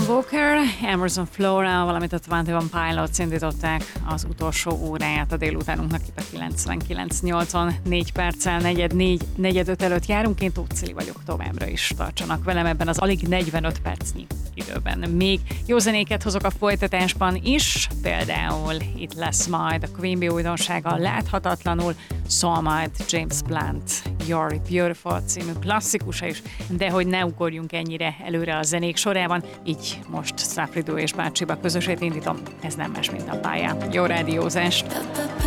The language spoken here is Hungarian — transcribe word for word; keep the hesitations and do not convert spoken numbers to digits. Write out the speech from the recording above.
Walker, Emerson Flora, valamint a Twenty One Pilots indították az utolsó óráját a délutánunknak itt a kilencvenkilenc nyolcon, négy perccel, negyed négy, negyed öt előtt járunk. Én Tóth Cili vagyok, továbbra is tartsanak velem ebben az alig negyvenöt percnyi időben. Még jó zenéket hozok a folytatásban is, például itt lesz majd a Queen Bee újdonsága Láthatatlanul, szól majd James Blunt You're Beautiful című klasszikusa is, de hogy ne ugorjunk ennyire előre a zenék sorában, így most Szafridó és bácsiba közösét indítom, ez nem más, mint a pályán. Jó rádiózást!